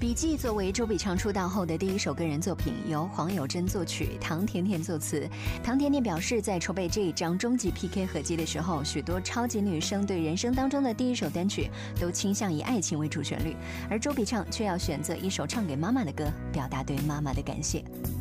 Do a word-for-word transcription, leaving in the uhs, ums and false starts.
笔记作为周笔畅出道后的第一首个人作品，由黄友珍作曲，唐甜甜作词。唐甜甜表示，在筹备这一张终极 P K 合集的时候，许多超级女生对人生当中的第一首单曲都倾向以爱情为主旋律，而周笔畅却要选择一首唱给妈妈的歌，表达对妈妈的感谢。